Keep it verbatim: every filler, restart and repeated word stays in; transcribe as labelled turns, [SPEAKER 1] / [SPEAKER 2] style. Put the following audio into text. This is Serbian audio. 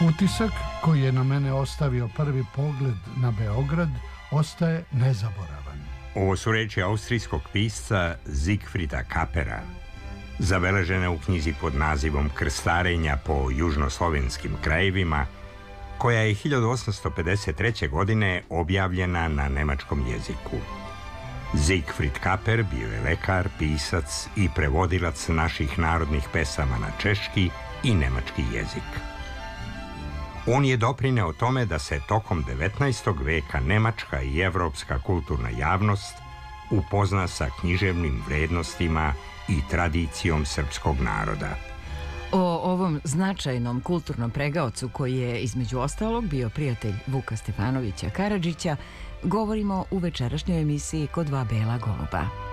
[SPEAKER 1] Utisak koji je na mene ostavio prvi pogled na Beograd ostaje nezaboravan.
[SPEAKER 2] Ovo su reči austrijskog pisca Siegfrieda Kapera, zabeležene u knjizi pod nazivom Krstarenja po južnoslovenskim krajevima, koja je hiljadu osamsto pedeset treće. godine objavljena na nemačkom jeziku. Siegfried Kaper bio je lekar, pisac i prevodilac naših narodnih pesama na češki i nemački jezik. On je doprineo tome da se tokom devetnaestog veka nemačka i evropska kulturna javnost upozna sa književnim vrednostima i tradicijom srpskog naroda.
[SPEAKER 3] O ovom značajnom kulturnom pregaocu, koji je između ostalog bio prijatelj Vuka Stefanovića Karadžića, govorimo u večerašnjoj emisiji Kod dva bela goluba.